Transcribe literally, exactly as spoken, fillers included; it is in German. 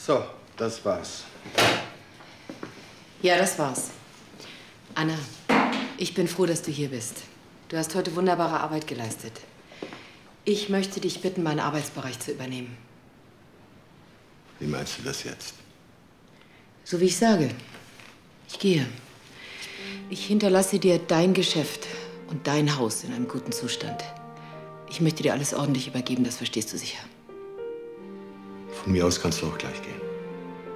So, das war's. Ja, das war's. Anna, ich bin froh, dass du hier bist. Du hast heute wunderbare Arbeit geleistet. Ich möchte dich bitten, meinen Arbeitsbereich zu übernehmen. Wie meinst du das jetzt? So wie ich sage. Ich gehe. Ich hinterlasse dir dein Geschäft und dein Haus in einem guten Zustand. Ich möchte dir alles ordentlich übergeben, das verstehst du sicher. Von mir aus kannst du auch gleich gehen.